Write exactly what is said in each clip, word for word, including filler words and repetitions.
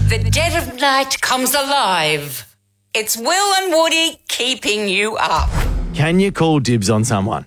The dead of night comes alive. It's Will and Woody keeping you up. Can you call dibs on someone?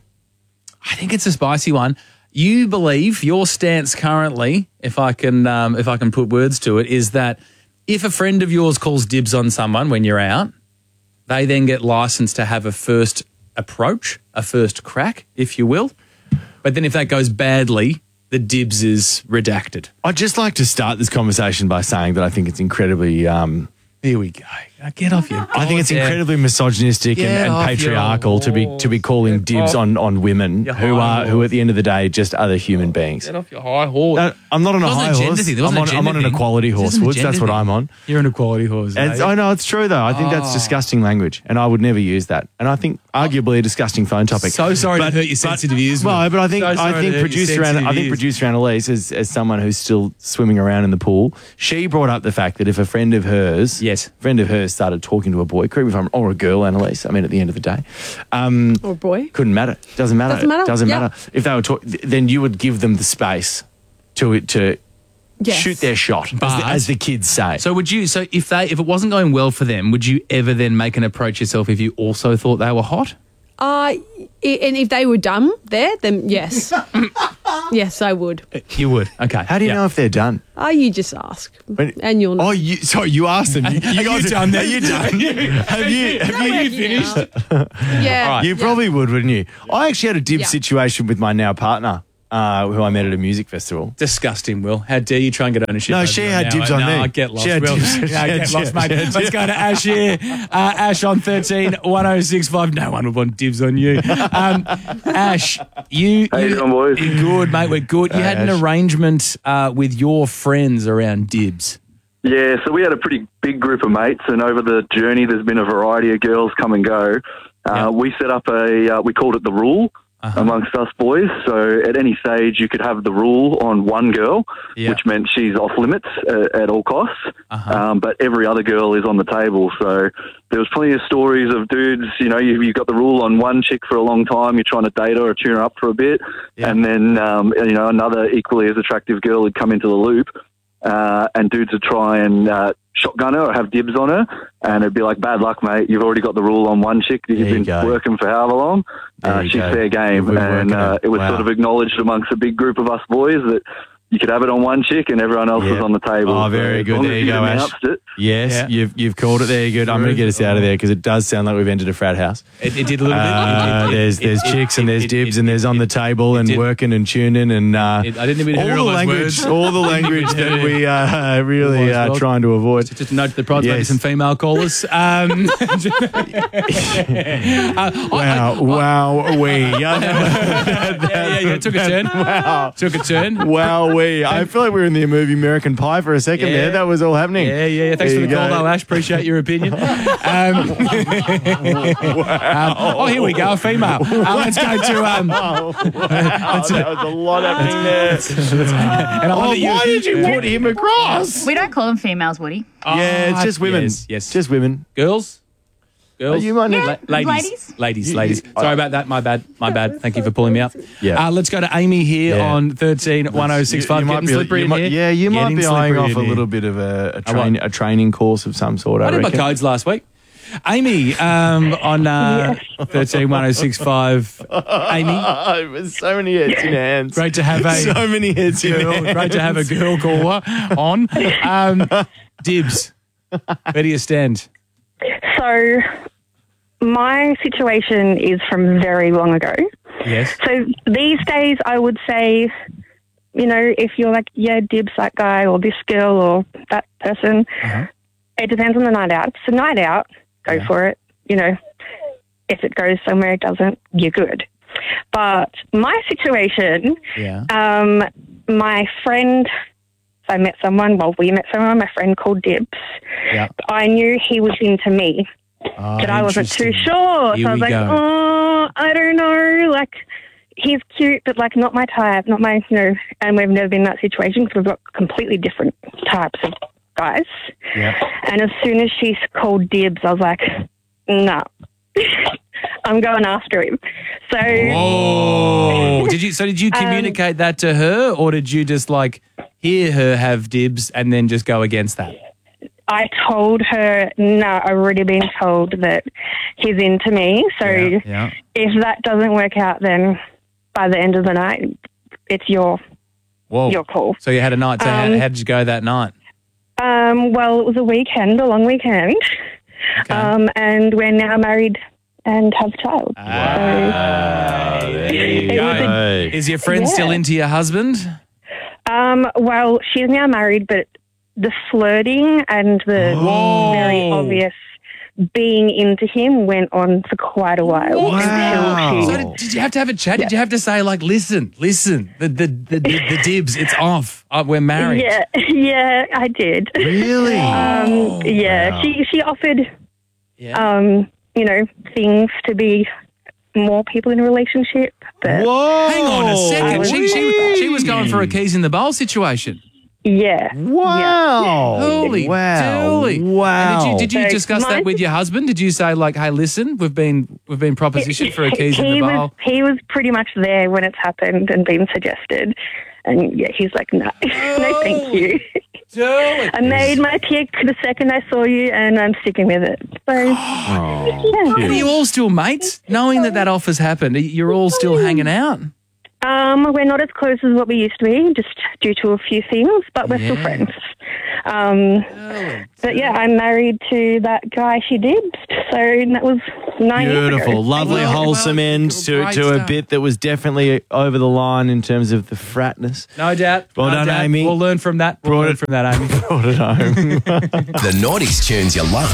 I think it's a spicy one. You believe your stance currently, if I can, um, if I can put words to it, is that if a friend of yours calls dibs on someone when you're out, they then get licensed to have a first approach, a first crack, if you will. But then if that goes badly, the dibs is redacted. I'd just like to start this conversation by saying that I think it's incredibly... Um, Here we go. Get off your... I think it's yeah. incredibly misogynistic and, Get and off patriarchal your to be to be calling Get dibs off on, on women your who high are who at the end of the day just other human beings. Get off your high horse. No, I'm not on a It wasn't high a gender horse. thing. There I'm wasn't on, a I'm on gender an thing. equality This horse, isn't a Woods. That's gender what thing. I'm on. You're an equality horse. It's, eh? I know, it's true though. I think that's Oh. disgusting language and I would never use that. And I think arguably a disgusting phone topic. So sorry But- to hurt your sensitive ears. Well, but I think So sorry I to think hurt your producer Anna, sensitive I think ears. producer Annalise, as as someone who's still swimming around in the pool, she brought up the fact that if a friend of hers, Yes. friend of hers started talking to a boy, correct me if I'm or a girl, Annalise. I mean, at the end of the day, um, Or boy. couldn't matter. Doesn't matter. Doesn't matter. Doesn't Yeah. matter. If they were talk, then you would give them the space to to Yes. shoot their shot, as But- the, as the kids say. So would you? So if they, if it wasn't going well for them, would you ever then make an approach yourself if you also thought they were hot? Uh, i- and if they were dumb there, then yes. Yes, I would. You would. Okay. How do you Yeah. know if they're done? Oh, you just ask. When- And you'll know. Oh, you, sorry, you asked them. You, you guys done Are you done? have you? Have you? finished? Yeah. You probably would, wouldn't you? I actually had a dib Yeah. situation with my now partner, uh, who I met at a music festival. Disgusting, Will. How dare you try and get ownership? No, over she me had now. dibs on no, me. I get lost, She had Will. dibs- No, she I had- get she lost, had- mate. she had- Let's go to Ash here. Uh, Ash on thirteen one oh six five. No one would want dibs on you. Um, Ash, you... How you you doing, boys? You're good, mate. We're good. You Hey, had an Ash. arrangement uh, with your friends around dibs. Yeah, so we had a pretty big group of mates, and over the journey, there's been a variety of girls come and go. Uh, Yeah. We set up a, uh, we called it the rule Uh-huh. amongst us boys. So at any stage, you could have the rule on one girl, Yeah. which meant she's off limits uh, at all costs. Uh-huh. Um, but every other girl is on the table. So there was plenty of stories of dudes, you know, you, you got the rule on one chick for a long time, you're trying to date her or tune her up for a bit, Yeah. and then, um, you know, another equally as attractive girl would come into the loop. Uh, and dudes would try and uh, shotgun her or have dibs on her, and it'd be like, bad luck, mate. You've already got the rule on one chick that you've There you been go. working for however long. There Uh, you she's go. fair game. You've been And working uh, her. it was Wow. sort of acknowledged amongst a big group of us boys that you could have it on one chick and everyone else Yeah. was on the table. Oh, very So good. as long There as you you'd go, Ash. announced it, Yes, Yeah. you've you've called it there. You're good. I'm going to get us out of there because it does sound like we've entered a frat house. It, it did a little Uh, bit. It- it- there's it- there's it- chicks it- and there's it- dibs it- and there's on the it- table and did. working and tuning and uh, It- I didn't even hear all all the those language, words. all the language that we are really Otherwise, uh, well- trying to avoid. Just note the prize, maybe Yes. some female callers. Um, uh, Wow, wow, we. yeah, yeah, yeah. Took a turn. Wow. Took a turn. Wow, we. I feel like we were in the movie American Pie for a second Yeah. there. That was all happening. Yeah, yeah, yeah. Thanks There for the you call, go. though, Ash. Appreciate your opinion. Um, um, oh, here we go. A female. Uh, let's go to. Um, Wow, that was a lot happening there. and I love Oh, that you- why did you put him across? We don't call them females, Woody. Yeah, it's just women. Yes, yes. Just women. Girls? Girls? Oh, you might need- La- ladies. Ladies. Ladies, ladies. Sorry about that. My bad. My bad. Thank you for pulling me up. Yeah. Uh, let's go to Amy here Yeah. on thirteen one oh six five. You- you might Getting be- slippery you in might- here. Yeah, you might Getting be eyeing slippery off in a here. little bit of a, a, I train, won't. a training course of some sort, I, I did my reckon. codes last week. Amy, um, on uh, thirteen one oh six five. Amy, Oh, there's so many heads in your hands. great to have a So many heads in your girl, hands. great to have a girl caller on. Um, Dibs, where do you stand? So my situation is from very long ago. Yes. So these days I would say, you know, if you're like, yeah, dibs that guy or this girl or that person, Uh-huh. it depends on the night out. If it's a night out, go Yeah. for it. You know, if it goes somewhere it doesn't, you're good. But my situation, Yeah. um, my friend, I met someone, well, we met someone, my friend called Dibs. Yeah. I knew he was into me, Oh, but I wasn't too interesting. sure. Here so I was we like, go. oh, I don't know. Like, he's cute, but, like, not my type, not my, you know, and we've never been in that situation because we've got completely different types of guys. Yeah. And as soon as she called Dibs, I was like, no. I'm going after him. So Oh, did you? So did you Um, communicate that to her, or did you just like hear her have dibs and then just go against that? I told her, no, I've already been told that he's into me. So Yeah, yeah. if that doesn't work out, then by the end of the night, it's your Whoa. your call. So you had a night. So how, Um, how did you go that night? Um, well, it was a weekend, a long weekend, Okay. um, and we're now married and have a child. There you It was a- go. Is your friend Yeah. still into your husband? Um, well, she's now married, but the flirting and the Whoa. very obvious being into him went on for quite a while. Wow. Until So she, did, did you have to have a chat? Did you have to say like, listen, listen, the the the, the, the dibs, it's off. Uh, we're married. yeah, yeah, I did. Really? Um, yeah, wow. she she offered, Yeah. um, you know, things to be more people in a relationship. But Whoa. Hang on a I second. was- She, she, she was going for a keys in the bowl situation. yeah, Wow. Holy wow. dooly. Wow. And did you, did you So discuss my- that with your husband? Did you say like, hey, listen, we've been we've been propositioned for a keys in he the was bowl? he was pretty much there when it's happened and been suggested, and yeah, he's like, no, no, thank you. Dooley. I made my pick the second I saw you, and I'm sticking with it. So, Oh, Are you all still mates? Knowing that that offer's happened, you're all still hanging out? um, we're not as close as what we used to be, just due to a few things, but we're still Yeah. friends. Um, but yeah, I'm married to that guy she did, so that was nine years beautiful. ago. Lovely, Well, wholesome well, end great to, to a stuff. bit that was definitely over the line in terms of the fratness. No doubt. Well no done, doubt. Amy. We'll learn from that. We'll Brought learn it- from that, Amy. Brought it home. The Naughties tunes you love.